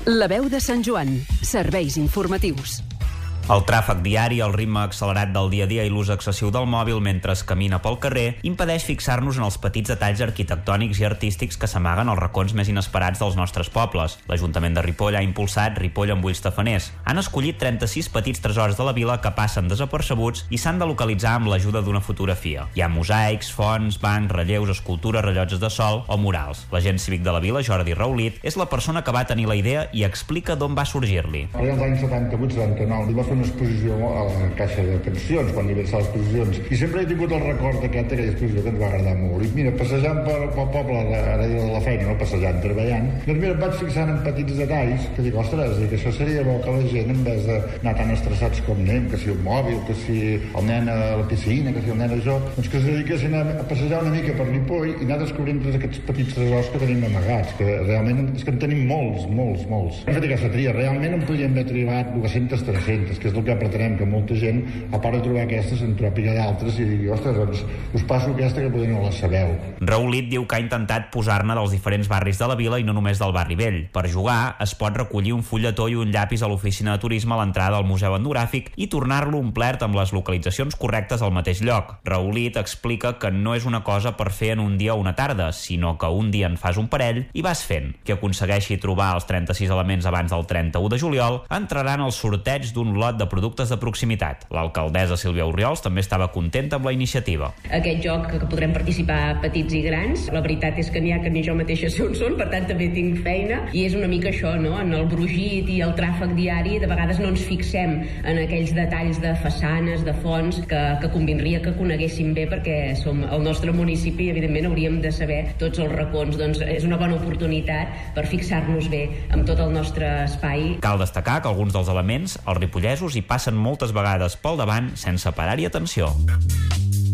La veu de Sant Joan. Serveis informatius. El tràfic diari, el ritme accelerat del dia a dia i l'ús excessiu del mòbil mentre es camina pel carrer impedeix fixar-nos en els petits detalls arquitectònics i artístics que s'amaguen als racons més inesperats dels nostres pobles. L'Ajuntament de Ripoll ha impulsat Ripoll amb ulls tafaners. Han escollit 36 petits tresors de la vila que passen desapercebuts i s'han de localitzar amb l'ajuda d'una fotografia. Hi ha mosaics, fonts, bancs, relleus, escultures, rellotges de sol o murals. L'agent cívic de la vila, Jordi Raulit, és la persona que va tenir la idea i explica d'on va sorgir-li. Als anys 78-79 li va fer una exposició a la Caixa de Pensions, quan hi va ser les exposicions, i sempre he tingut el record d'aquella exposició que ens va agradar molt. I mira, passejant pel poble, ara de la feina, no passejant, treballant, doncs mira, em vaig fixant en petits detalls que dic, ostres, que això seria bo que la gent, en vez d'anar tan estressats com anem, que si el mòbil, que si el nen a la piscina, que si el nen a això, doncs que es dediquessin a passejar una mica per Ripoll i anar descobrint tots aquests petits tresors que tenim amagats, que realment és que en tenim molts. Hem fet aquesta tria, realment en podríem haver tribat 200-300, que és el que pretenem, que molta gent, a part de trobar aquestes, en trobi d'altres i digui, ostres, doncs us passo aquesta que potser no la sabeu. Raulit diu que ha intentat posar-ne dels diferents barris de la vila i no només del barri vell. Per jugar, es pot recollir un fulletó i un llapis a l'oficina de turisme a l'entrada del Museu Etnogràfic i tornar-lo omplert amb les localitzacions correctes al mateix lloc. Raulit explica que no és una cosa per fer en un dia o una tarda, sinó que un dia en fas un parell i vas fent. Qui aconsegueixi trobar els 36 elements abans del 31 de juliol entrarà en el sorteig d'un lot de productes de proximitat. L'alcaldessa Sílvia Orriols també estava contenta amb la iniciativa. Aquest joc que podrem participar petits i grans, la veritat és que n'hi ha que ni jo mateixa sé on són, per tant també tinc feina, i és una mica això, no? En el brogit i el tràfic diari de vegades no ens fixem en aquells detalls de façanes, de fonts, que convindria que coneguéssim bé perquè som al nostre municipi i evidentment hauríem de saber tots els racons. Doncs és una bona oportunitat per fixar-nos bé amb tot el nostre espai. Cal destacar que alguns dels elements, els ripollesos hi passen moltes vegades pel davant sense parar-hi atenció.